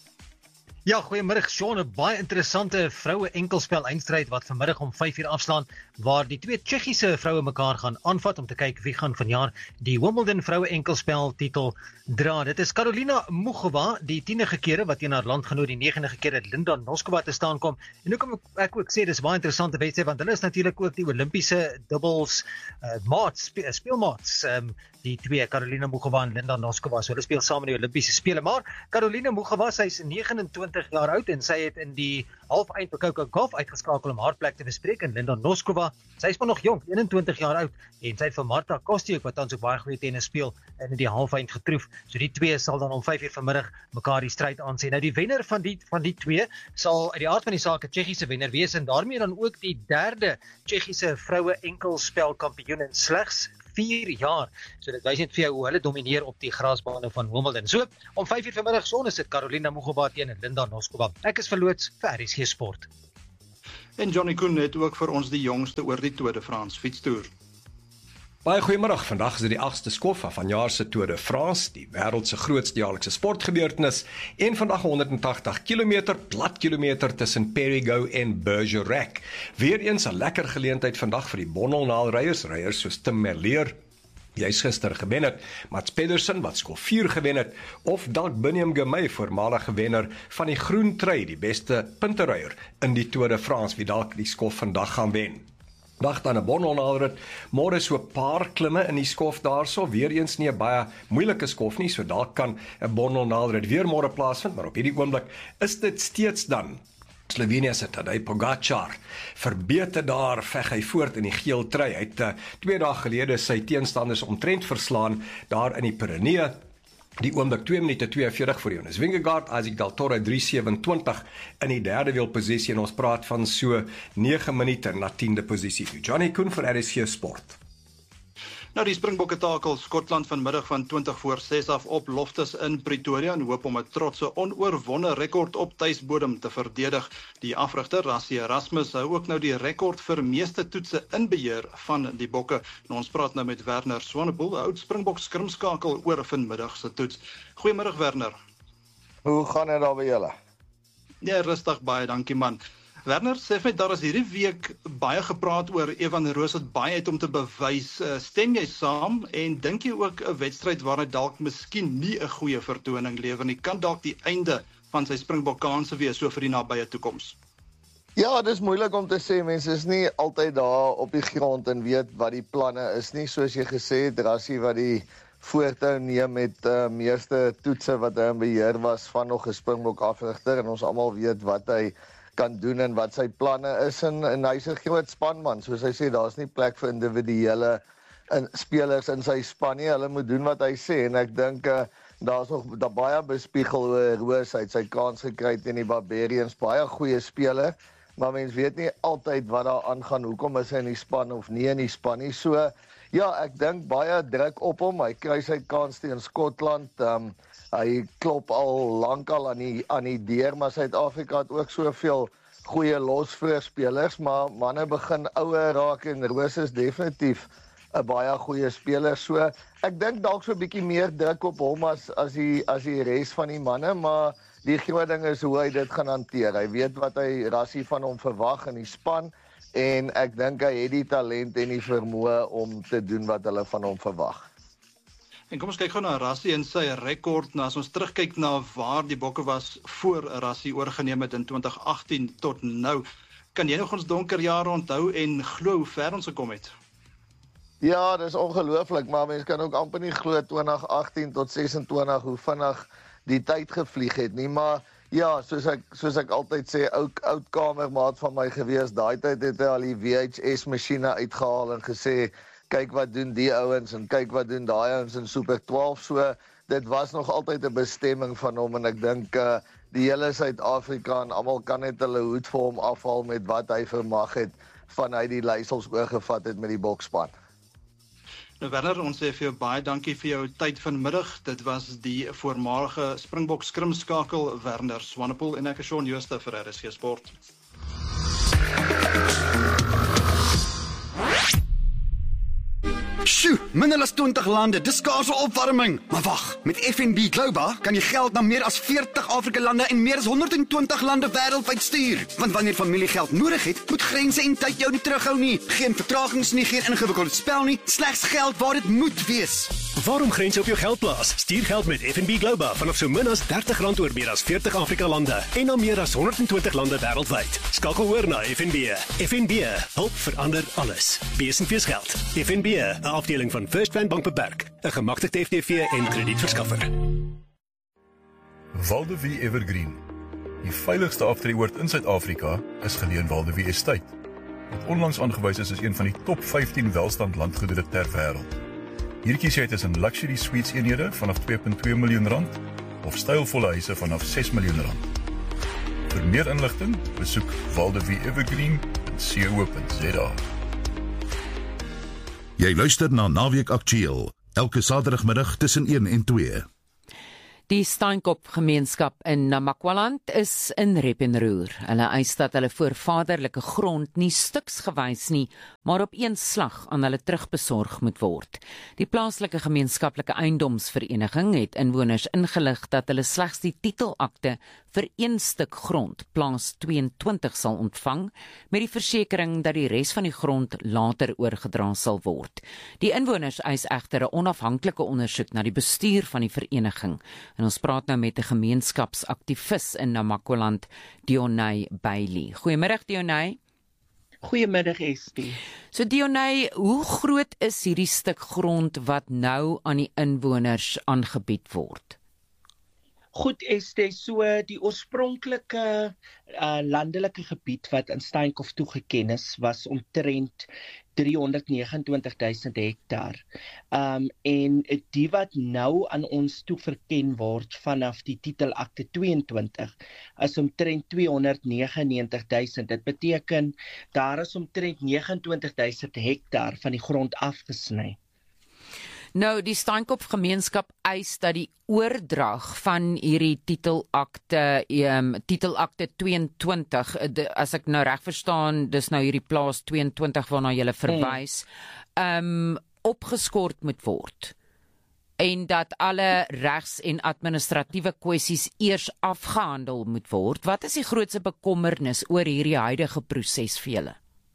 Ja, goeiemiddag Sean, 'n baie interessante vroue enkelspel eindstryd wat vanmiddag om vyf uur afslaan, waar die twee Tsjechiese vroue mekaar gaan aanvat om te kyk wie gaan vanjaar die Wimbledon vroue enkelspel titel dra. Dit is Karolina Muchova, die tienige kere wat teen haar landgenoot die negenige keer het Linda Noskova te staan kom. En hoekom ek ook sê dis baie interessante wedstryd, want hulle is natuurlik ook die Olimpiese dubbels uh, maats, spe, speelmaats, um, die twee, Karolina Muchova en Linda Noskova, so hulle speel saam in die Olimpiese spele. Maar Karolina Muchova, sy is negenentwintig jaar oud en sy het in die half-eind by Coco Gauff uitgeskakel om haar plek te bespreek. En Linda Noskova, sy is maar nog jong, eenentwintig jaar oud, en sy het vir Marta Kostyuk, wat tans ook baie goeie tennis speel, in die half-eind getroof. So die twee sal dan om vyf uur vanmiddag mekaar die stryd aansien. Nou die wenner van die van die twee sal uit die aard van die saak 'n Tsjechiese wenner wees, en daarmee dan ook die derde Tsjechiese vroue enkelspel kampioen in slegs vier jaar. So dit wys net vir jou hoe hulle domineer op die grasbane van Wimbledon. So, om vyf uur vanmiddag son is dit Karolina Muchova teen Linda Noskova. Ek is verloots vir R S G Sport. En Johnny Koen het ook vir ons die jongste oor die Tour de France fietstoer. Baie goeiemiddag. Vandag is dit die agste skof van vanjaar se Tour de France, die wêreld se grootste jaarlikse sportgebeurtenis, en vandag honderd en tagtig kilometer plat kilometer tussen Périgueux en Bergerac. Weereens 'n lekker geleentheid vandag vir die bonnelnaalryers, ryers soos Tim Merlier, jy's gister gewen het, Mats Pedersen wat skof vier gewen het, of dalk Biniam Girmay, voormalige wenner van die groen trui, die beste punterryer in die Tour de France, wie dalk die skof vandag gaan wen. Dag dan 'n bonnelnaalrit, môre so 'n paar klimme in die skof daarso, weer eens nie 'n baie moeilike skof nie, so dalk kan 'n bonnelnaalrit weer môre plaasvind, maar op hierdie oomblik is dit steeds dan Slovenië se Tadej Pogačar. Verbeter daar veg hy voort in die geel trui. Hy het uh, twee dae gelede sy teenstanders omtrent verslaan daar in die Pyreneë. Die oomblik twee minute tweeënveertig vir Jonas Vingegaard, Isaac Del Toro drie sewentwintig in die derde wielposisie, en ons praat van so nege minute na tiende posisie. Johnny Koen vir R S G Sport. Nou, die Springbokke takel Skotland vanmiddag van twintig voor ses af op Loftus in Pretoria en hoop om 'n trotse onoorwonne rekord op tuisbodem te verdedig. Die afrigter Rassie Erasmus hou ook nou die rekord vir meeste toetse in beheer van die bokke. En ons praat nou met Werner Swanepoel, 'n oud Springbok skrimskakel oor vanmiddag se toets. Goeiemiddag Werner. Hoe gaan dit daar by julle? Ja, rustig, baie dankie man. Werner, sê vir my, daar is hierdie week baie gepraat oor Evan Roos wat baie het om te bewys. Stem jy saam en dink jy ook 'n wedstryd waar hy dalk miskien nie 'n goeie vertoning lewer nie, kan dalk die einde van sy Springbok kanse wees so vir die nabye toekoms? Ja, dit is moeilik om te sê, mense is nie altyd daar op die grond en weet wat die planne is nie, soos jy gesê het, Rassie wat die voortou neem met uh, meeste toetse wat hy in beheer was van nog 'n Springbok afrigter, en ons almal weet wat hy kan doen en wat sy planne is, en, en hy's 'n groot spanman, soos hy sê, daar's nie plek vir individuele in, spelers in sy span nie, hulle moet doen wat hy sê, en ek dink uh, daar's nog daar baie bespiegel oor Roos, hy het sy kans gekry teen die Barbarians, baie goeie speler, maar mens weet nie altyd wat daar aangaan, hoekom is hy in die span of nie in die span nie, so ja, ek dink baie druk op hom, hy kry sy kans teen Skotland, um, hy klop al lankal aan die aan die deur, maar Suid-Afrika het ook soveel goeie losvoorspelers, maar manne begin ouer raak en Roos is definitief 'n baie goeie speler. So ek dink dalk so 'n bietjie meer druk op hom as as die as die res van die manne, maar die groot ding is hoe hy dit gaan hanteer. Hy weet wat hy Rassie van hom verwag in die span, en ek dink hy het die talent en die vermoë om te doen wat hulle van hom verwag. En kom ons kyk gou na Rassie en sy rekord. Nou as ons terugkyk na waar die bokke was voor Rassie oorgeneem het in twintig agttien tot nou, kan jy nog ons donker jare onthou en glo hoe ver ons gekom het? Ja, dis ongelooflik, maar mense kan ook amper nie glo twintig agttien tot sesentwintig hoe vinnig die tyd gevlieg het nie, maar ja, soos ek soos ek altyd sê, oud oud kamermaat van my gewees, daai tyd het hy al die V H S masjiene uitgehaal en gesê kyk wat doen die ouens en kyk wat doen daai ouens in Super twaalf. So dit was nog altyd 'n bestemming van hom en ek dink uh, die hele Suid-Afrika en almal kan net hulle hoed vir hom afhaal met wat hy vermag het van hy die leiersels oorgevat het met die bokspan. Nou Werner, ons sê vir jou baie dankie vir jou tyd vanmiddag. Dit was die voormalige Springbok skrimskakel Werner Swanepoel en ek is Shaun Jooste vir R S G Sport. Sjoe, minder as twintig lande, dis skaarse opwarming. Maar wag, met F N B Global kan jy geld na meer as veertig Afrika lande en meer as honderd en twintig lande wêreldwyd stuur. Want wanneer familie geld nodig het, moet grense en tyd jou nie terughou nie. Geen vertragings nie, geen ingewikkelde spel nie, slegs geld waar dit moet wees. Waarom grense op jou geld plaas? Stuur geld met F N B Global vanaf so min as dertig rand oor meer as veertig Afrika lande en na meer as honderd en twintig lande wêreldwyd. Skakel oor na F N B. F N B, hulp verander alles. Bees en feesgeld. F N B, 'n afdeling van First Rand Bank beperk, 'n gemagtigde F T V en kredietverskaffer. Waldevie Evergreen. Die veiligste aftreeoord in Suid-Afrika is geleë in Waldevie Estate, wat onlangs aangewys is as een van die top vyftien welstand landgoedere ter wêreld. Hier kies jy tussen luxury suites eenhede vanaf twee komma twee miljoen rand of stylvolle huise vanaf ses miljoen rand. Vir meer inligting, besoek waldevie evergreen punt co punt za. Jy luister na Naweek Aktueel, elke Saterdagmiddag tussen een en twee. Die Steenkop gemeenskap in Namakwaland is in rep en roer. Hulle eis dat hulle voorvaderlike grond nie stuksgewys nie, maar op een slag aan hulle terugbesorg moet word. Die plaaslike gemeenskaplike eiendomsvereniging het inwoners ingelig dat hulle slegs die titelakte vir een stuk grond, plaas twee en twintig, sal ontvang, met die versekering dat die res van die grond later oorgedra sal word. Die inwoners eis egter 'n onafhanklike ondersoek na die bestuur van die vereniging. En ons praat nou met 'n gemeenskapsaktivis in Namakwaland, Dionay Bailey. Goeiemiddag Dionay. Goeiemiddag Estie. So Dionay, hoe groot is hierdie stuk grond wat nou aan die inwoners aangebied word? Goed Estie, so die oorspronklike uh, landelike gebied wat in Steenkop toegeken is, was omtrent driehonderdnegenentwintig duisend hektaar. Um, en die wat nou aan ons toeverken word vanaf die titelakte twee en twintig is omtrent tweehonderdnegenennegentig duisend. Dit beteken daar is omtrent negenentwintig duisend hektaar van die grond afgesny. Nou, die Steenkop gemeenskap eis dat die oordrag van hierdie titelakte, um, titelakte twee en twintig, de, as ek nou reg verstaan, dis nou hierdie plaas twee en twintig waarna jy verwys, um, opgeskort moet word. En dat alle regs- en administratiewe kwessies eers afgehandel moet word. Wat is die grootste bekommernis oor hierdie huidige proses vir julle?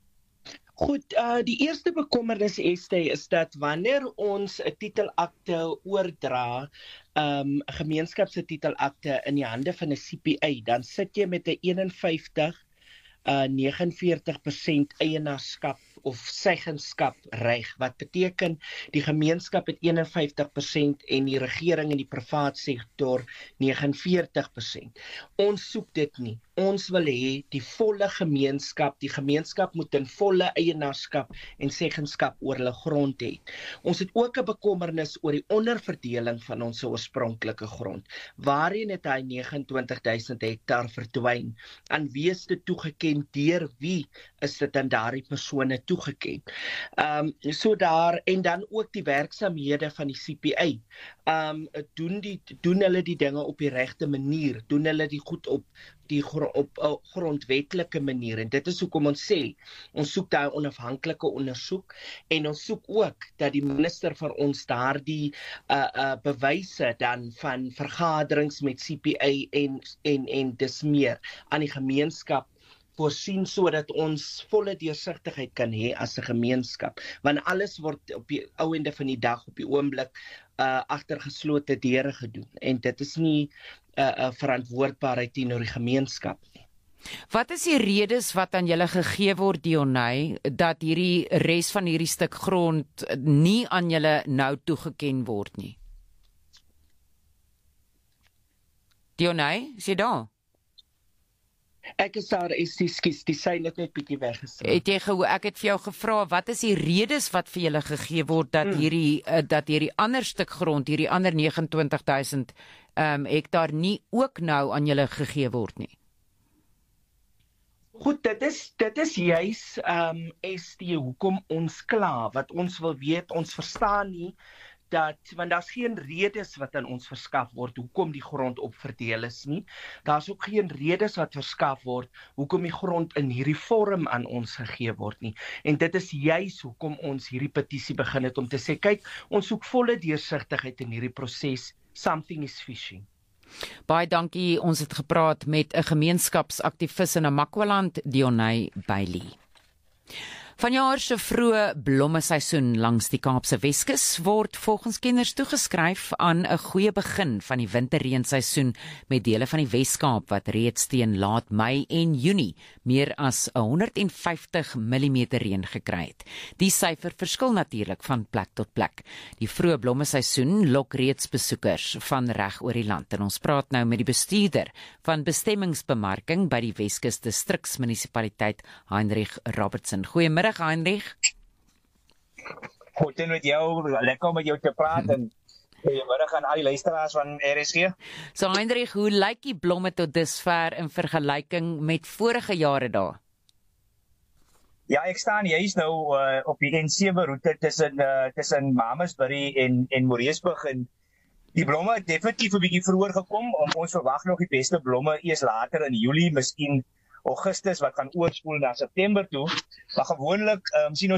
Goed, uh, die eerste bekommernis Estie is dat wanneer ons 'n titelakte oordra, 'n um, gemeenskapse titelakte in die hande van 'n C P A, dan sit jy met 'n eenenvyftig, uh, negenenveertig persent eienaarskap of seggenskap reg, wat beteken die gemeenskap het eenenvyftig persent en die regering en die privaat sektor negenenveertig persent. Ons soek dit nie. Ons wil hê die volle gemeenskap, die gemeenskap moet 'n volle eienaarskap en seggenskap oor hulle grond hê. Ons het ook 'n bekommernis oor die onderverdeling van ons oorspronklike grond. Waarheen het hy negenentwintig duisend hektaar verdwyn? Aan wie is dit toegeken? Deur wie is dit aan daardie persone toegeken? Um, so daar, en dan ook die werksamehede van die C P A. Um, doen, die, doen hulle die dinge op die regte manier? Doen hulle die goed op die op 'n grondwetlike manier, en dit is hoekom ons sê, ons soek daai onafhanklike ondersoek, en ons soek ook dat die minister vir ons daardie uh, uh, bewyse dan van vergaderings met C P A en, en, en dis meer aan die gemeenskap voorsien, sodat ons volle deursigtigheid kan hê as 'n gemeenskap, want alles word op die ou ende van die dag, op die oomblik, uh, agter geslote deure gedoen, en dit is nie 'n uh, uh, verantwoordbaarheid teenoor die gemeenskap nie. Wat is die redes wat aan julle gegee word, Dionay, dat hierdie res van hierdie stuk grond nie aan julle nou toegeken word nie? Dionay, is jy daar? Ek is daar, is die skies, die syne het net bietjie weggesit. Het jy gehoor, ek het vir jou gevra, wat is die redes wat vir julle gegee word dat Mm. hierdie uh, dat hierdie ander stuk grond, hierdie ander vyf nege twee duisend um, hektaar nie ook nou aan julle gegee word nie? Goed, dit is dit is juis ehm um, is die hoekom ons kla, wat ons wil weet, ons verstaan nie dat, want daar's geen redes wat aan ons verskaf word hoekom die grond opverdeel is nie. Daar's ook geen redes wat verskaf word hoekom die grond in hierdie vorm aan ons gegee word nie. En dit is juis hoekom ons hierdie petisie begin het om te sê, kyk, ons soek volle deursigtigheid in hierdie proses. Something is fishy. Baie dankie, ons het gepraat met 'n gemeenskapsaktivis in Namakwaland, Dionay Bailey. Vanjaar se vroeë blommeseisoen langs die Kaapse Weskus word volgens kenners toegeskryf aan 'n goeie begin van die winterreenseisoen met dele van die Wes-Kaap wat reeds teen laat Mei en Junie meer as honderd en vyftig millimeter reën gekry het. Die syfer verskil natuurlik van plek tot plek. Die vroeë blommeseisoen lok reeds besoekers van reg oor die land en ons praat nou met die bestuurder van bestemmingsbemarking by die Weskus Distriksmunisipaliteit, Heinrich Robertson. Goeiemôre Heinrich. Goed en met jou, lekker om met jou te praat en goeiemôre aan al die luisteraars van R S G. So Heinrich, hoe lyk die blomme tot dusver in vergelyking met vorige jare daar? Ja, ek staan juis nou uh, op die N sewe roete tussen uh, tussen Mamasbury en en Moreesburg en die blomme het definitief 'n bietjie vroeër gekom. Om ons verwag nog die beste blomme eers later in Julie, miskien Augustus wat gaan oorspoel na September toe. Maar gewoonlik um, sien ons